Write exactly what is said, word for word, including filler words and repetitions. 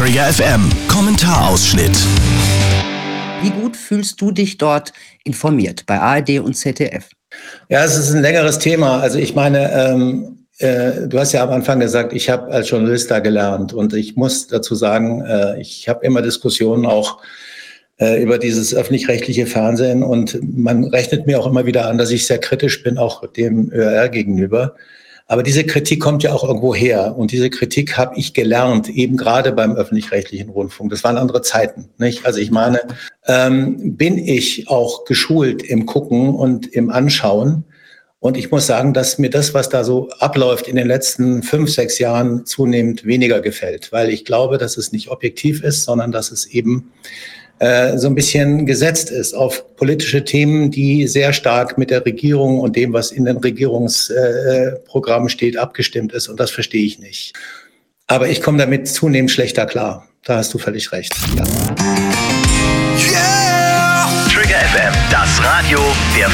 Trigger F M Kommentarausschnitt. Wie gut fühlst du dich dort informiert bei A R D und Z D F? Ja, es ist ein längeres Thema. Also ich meine, ähm, äh, du hast ja am Anfang gesagt, ich habe als Journalist da gelernt. Und ich muss dazu sagen, äh, ich habe immer Diskussionen auch äh, über dieses öffentlich-rechtliche Fernsehen. Und man rechnet mir auch immer wieder an, dass ich sehr kritisch bin, auch dem Ö R gegenüber. Aber diese Kritik kommt ja auch irgendwo her. Und diese Kritik habe ich gelernt, eben gerade beim öffentlich-rechtlichen Rundfunk. Das waren andere Zeiten, nicht? Also ich meine, ähm, bin ich auch geschult im Gucken und im Anschauen. Und ich muss sagen, dass mir das, was da so abläuft in den letzten fünf, sechs Jahren, zunehmend weniger gefällt. Weil ich glaube, dass es nicht objektiv ist, sondern dass es eben äh, so ein bisschen gesetzt ist auf politische Themen, die sehr stark mit der Regierung und dem, was in den Regierungsprogrammen äh, steht, abgestimmt ist. Und das verstehe ich nicht. Aber ich komme damit zunehmend schlechter klar. Da hast du völlig recht. Ja. Yeah! Trigger F M, das Radio der